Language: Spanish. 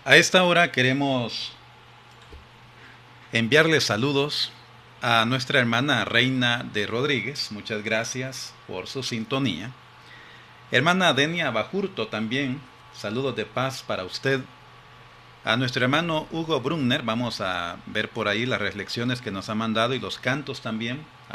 A esta hora queremos enviarle saludos a nuestra hermana Reina de Rodríguez. Muchas gracias por su sintonía. Hermana Denia Bajurto también, saludos de paz para usted. A nuestro hermano Hugo Brunner, vamos a ver por ahí las reflexiones que nos ha mandado y los cantos también.